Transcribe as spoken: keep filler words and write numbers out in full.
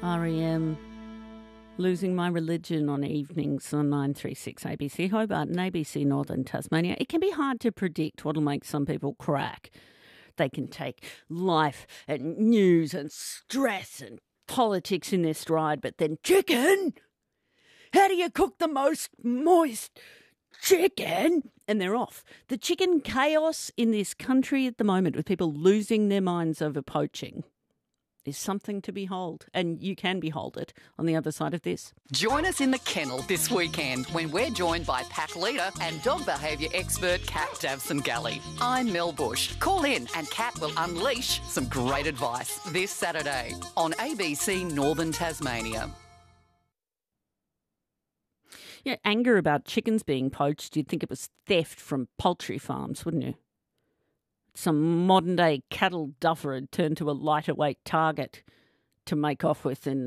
R E M, Losing My Religion on evenings on nine three six A B C Hobart and A B C Northern Tasmania. It can be hard to predict what'll make some people crack. They can take life and news and stress and politics in their stride, but then chicken? How do you cook the most moist chicken? And they're off. The chicken chaos in this country at the moment, with people losing their minds over poaching, is something to behold, and you can behold it on the other side of this. Join us in the kennel this weekend when we're joined by pack leader and dog behaviour expert Kat Davson-Galley. I'm Mel Bush. Call in and Kat will unleash some great advice this Saturday on A B C Northern Tasmania. Yeah, anger about chickens being poached, you'd think it was theft from poultry farms, wouldn't you? Some modern-day cattle duffer had turned to a lighter weight target to make off with in